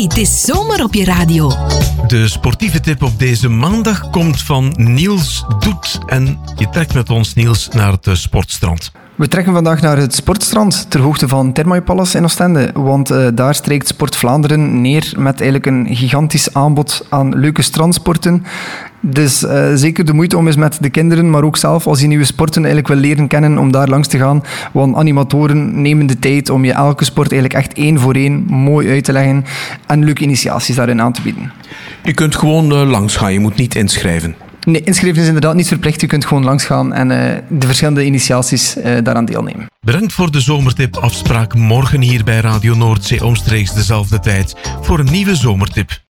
Het is zomer op je radio. De sportieve tip op deze maandag komt van Niels Doet. En je trekt met ons, Niels, naar het sportstrand. We trekken vandaag naar het sportstrand ter hoogte van Thermae Palace in Oostende, want daar strijkt Sport Vlaanderen neer met eigenlijk een gigantisch aanbod aan leuke strandsporten. Dus zeker de moeite om eens met de kinderen, maar ook zelf als je nieuwe sporten eigenlijk wil leren kennen, om daar langs te gaan. Want animatoren nemen de tijd om je elke sport eigenlijk echt één voor één mooi uit te leggen en leuke initiaties daarin aan te bieden. Je kunt gewoon langs gaan, je moet niet inschrijven. Nee, inschrijven is inderdaad niet verplicht. Je kunt gewoon langs gaan en de verschillende initiaties daaraan deelnemen. Bedankt voor de zomertip. Afspraak morgen hier bij Radio Noordzee omstreeks dezelfde tijd voor een nieuwe zomertip.